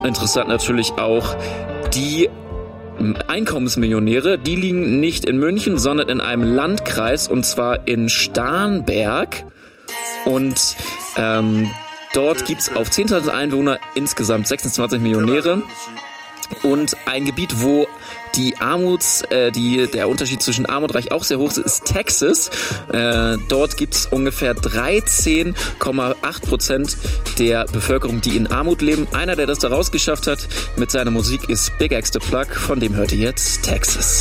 interessant natürlich auch die Einkommensmillionäre. Die liegen nicht in München, sondern in einem Landkreis, und zwar in Starnberg. Und dort gibt's auf 10.000 Einwohner insgesamt 26 Millionäre. Und ein Gebiet, wo der Unterschied zwischen Arm und Reich auch sehr hoch ist Texas. Dort gibt's ungefähr 13,8% der Bevölkerung, die in Armut leben. Einer, der das da rausgeschafft hat mit seiner Musik, ist Big X the Plug. Von dem hört ihr jetzt Texas.